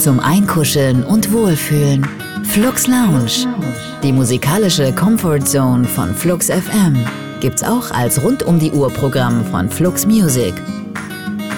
zum Einkuscheln und Wohlfühlen. Flux Lounge, die musikalische Comfort Zone von Flux FM, gibt's auch als Rund-um-die-Uhr-Programm von Flux Music.